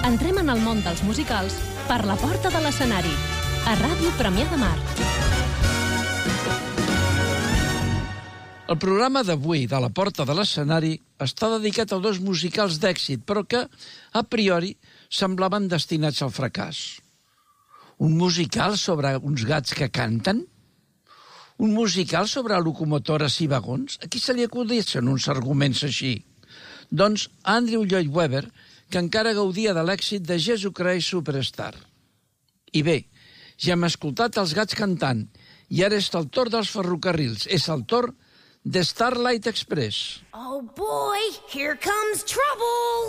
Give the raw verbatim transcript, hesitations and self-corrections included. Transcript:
Entrem en el món dels musicals per la porta de l'escenari. A Ràdio Premià de Mar. El programa d'avui de la porta de l'escenari està dedicat a dos musicals d'èxit, però que, a priori, semblaven destinats al fracàs. Un musical sobre uns gats que canten? Un musical sobre locomotores i vagons? A qui se li acudeixen uns arguments així? Doncs Andrew Lloyd Webber, que encara gaudia de l'èxit de Jesus Christ Superstar. I bé, ja hem escoltat els gats cantant, i ara és el torn dels ferrocarrils, és el torn de Starlight Express. Oh boy, here comes trouble!